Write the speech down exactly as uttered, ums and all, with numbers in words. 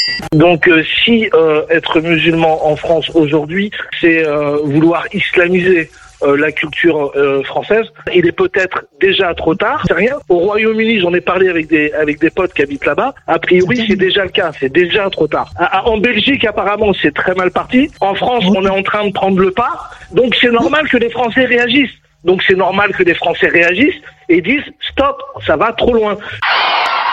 Donc euh, si euh, être musulman en France aujourd'hui, c'est euh, vouloir islamiser euh, la culture euh, française, il est peut-être déjà trop tard, c'est rien. Au Royaume-Uni, j'en ai parlé avec des avec des potes qui habitent là-bas. A priori, c'est déjà le cas, c'est déjà trop tard. À, à, en Belgique, apparemment, c'est très mal parti. En France, on est en train de prendre le pas. Donc c'est normal que les Français réagissent. Donc c'est normal que les Français réagissent et disent stop, ça va trop loin.